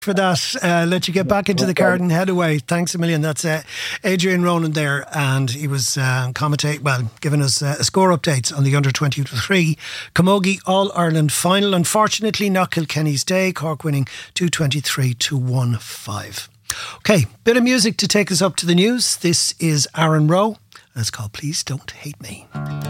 for that. Let you get back into the car and head away. Thanks a million. That's Adrian Ronan there, and he was giving us score updates on the under-23 Camogie All-Ireland final. Unfortunately, not Kilkenny's day. Cork winning 223-1-5. Okay, bit of music to take us up to the news. This is Aaron Rowe, and it's called Please Don't Hate Me.